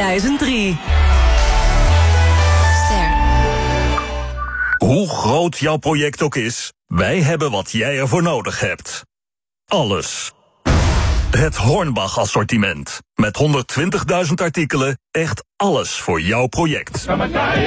2003. Hoe groot jouw project ook is, wij hebben wat jij ervoor nodig hebt. Alles. Het Hornbach assortiment. Met 120.000 artikelen, echt alles voor jouw project.